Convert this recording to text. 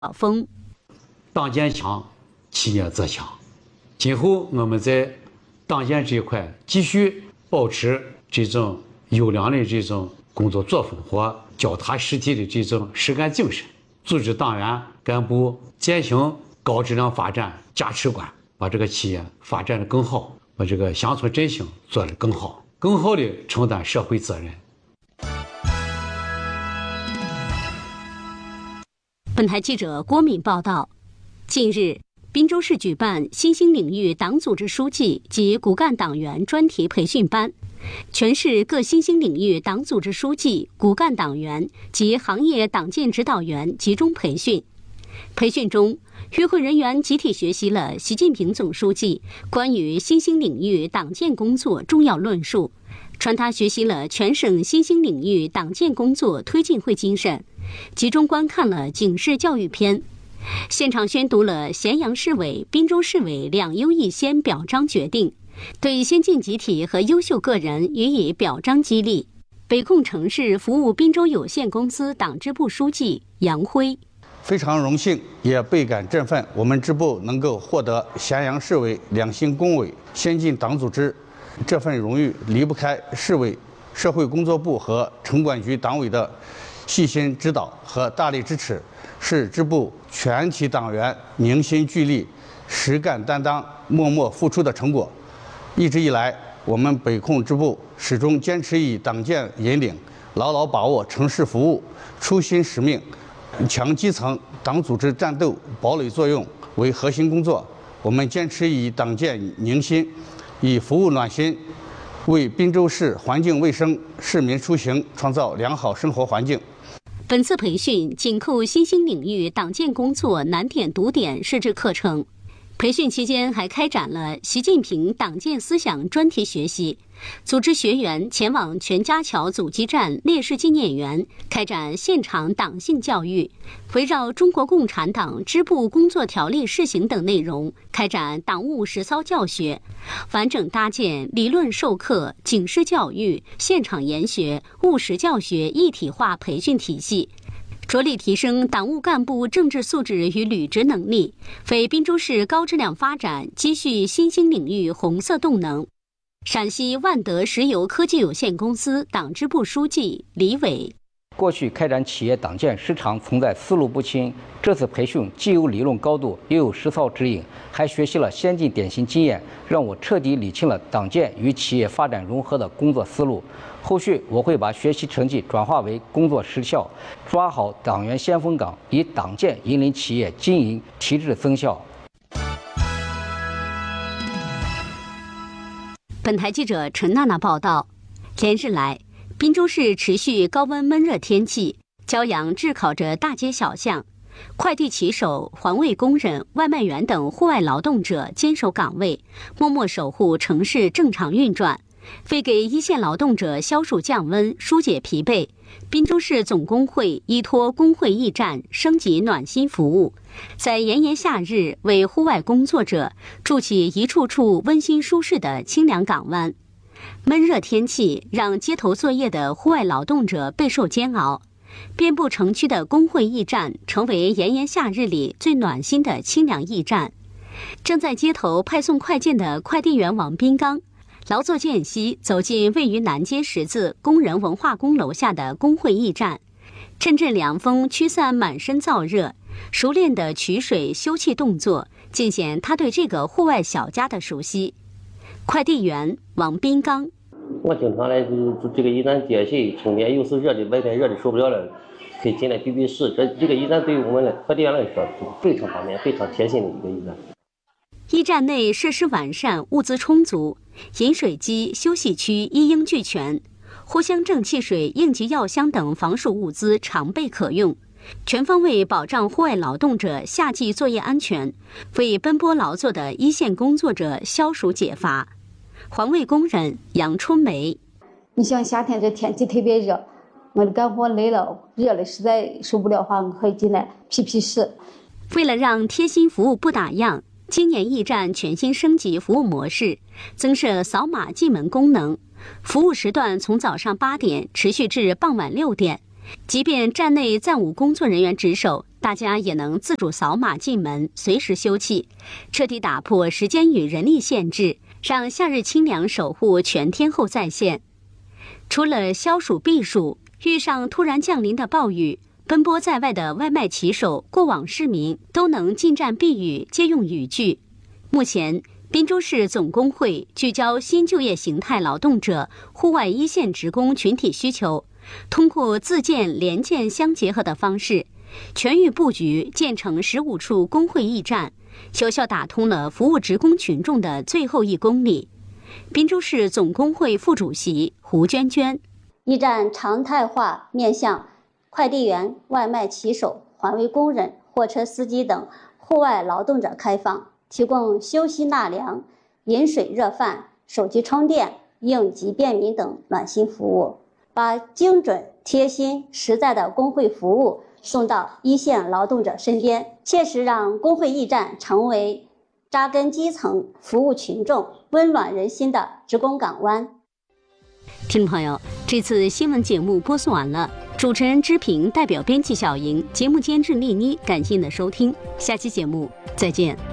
风。 党建强，企业则强。今后我们在党建这一块继续保持这种优良的这种工作作风和脚踏实地的这种实干精神，组织党员干部践行高质量发展价值观，把这个企业发展的更好，把这个乡村振兴做得更好，更好的承担社会责任。 本台记者郭敏报道，近日，滨州市举办新兴领域党组织书记及骨干党员专题培训班，全市各新兴领域党组织书记、骨干党员及行业党建指导员集中培训。培训中，与会人员集体学习了习近平总书记关于新兴领域党建工作重要论述，传达学习了全省新兴领域党建工作推进会精神，集中观看了警示教育片，现场宣读了咸阳市委、滨州市委两优一先表彰决定，对先进集体和优秀个人予以表彰激励。北控城市服务滨州有限公司党支部书记杨辉： 非常荣幸，也倍感振奋，我们支部能够获得咸阳市委两星工委先进党组织，这份荣誉离不开市委社会工作部和城管局党委的细心指导和大力支持，是支部全体党员凝心聚力、实干担当、默默付出的成果。一直以来，我们北控支部始终坚持以党建引领，牢牢把握城市服务初心使命、强基层党组织战斗堡垒作用为核心工作。我们坚持以党建凝心，以服务暖心，为滨州市环境卫生、市民出行创造良好生活环境。 本次培训紧扣新兴领域党建工作难点堵点设置课程。培训期间还开展了习近平党建思想专题学习，组织学员前往全家桥阻击战烈士纪念园开展现场党性教育，围绕中国共产党支部工作条例试行等内容开展党务实操教学，完整搭建理论授课、警示教育、现场研学、务实教学一体化培训体系，着力提升党务干部政治素质与履职能力，为滨州市高质量发展积蓄新兴领域红色动能。陕西万德石油科技有限公司党支部书记李伟： 过去开展企业党建时常存在思路不清，这次培训既有理论高度，又有实操指引，还学习了先进典型经验，让我彻底理清了党建与企业发展融合的工作思路。后续我会把学习成绩转化为工作实效，抓好党员先锋岗，以党建引领企业经营提质增效。 本台记者陈娜娜报道，连日来，滨州市持续高温闷热天气，骄阳炙烤着大街小巷，快递骑手、环卫工人、外卖员等户外劳动者坚守岗位，默默守护城市正常运转。为给一线劳动者消暑降温、疏解疲惫，滨州市总工会依托工会驿站升级暖心服务，在炎炎夏日为户外工作者筑起一处处温馨舒适的清凉港湾。闷热天气让街头作业的户外劳动者备受煎熬，遍布城区的工会驿站成为炎炎夏日里最暖心的清凉驿站。正在街头派送快件的快递员王斌刚劳作间隙走进位于南街十字工人文化宫楼下的工会驿站，阵阵凉风驱散满身燥热，熟练的取水休憩动作尽显他对这个户外小家的熟悉。快递员王斌刚： 我经常来这个驿站接谁，春天又是热的，外天热的受不了了，可以进来避避湿。这个驿站对于我们快递员来说非常方便、非常贴心的一个驿站。 驿站内设施完善，物资充足，饮水机、休息区一应俱全，藿香正气水、应急药箱等防暑物资常备可用，全方位保障户外劳动者夏季作业安全，为奔波劳作的一线工作者消暑解乏。环卫工人杨春梅： 你像夏天这天气特别热，我干活累了，热了实在受不了的话，我可以进来披披湿。 为了让贴心服务不打烊，今年驿站全新升级服务模式，增设扫码进门功能，服务时段从早上8点持续至傍晚6点。即便站内暂无工作人员值守， 大家也能自主扫码进门，随时休憩，彻底打破时间与人力限制，让夏日清凉守护全天候在线。除了消暑避暑，遇上突然降临的暴雨，奔波在外的外卖骑手、过往市民都能进站避雨，借用雨具。目前，滨州市总工会聚焦新就业形态劳动者、户外一线职工群体需求，通过自建联建相结合的方式，全域布局建成15处工会驿站，有效打通了服务职工群众的最后1公里。滨州市总工会副主席胡娟娟： 驿站常态化面向快递员、外卖骑手、环卫工人、货车司机等户外劳动者开放，提供休息纳凉、饮水热饭、手机充电、应急便民等暖心服务，把精准、贴心、实在的工会服务送到一线劳动者身边，切实让工会驿站成为扎根基层、服务群众、温暖人心的职工港湾。 听众朋友，这次新闻节目播送完了，主持人支平，代表编辑小莹，节目监制丽妮，感谢您的收听，下期节目再见。